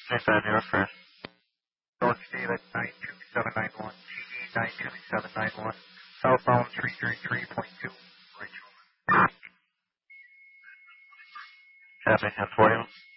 Nice on your first. North David 92791, GE 92791, southbound 333.2, Rachel. Copy, 1041.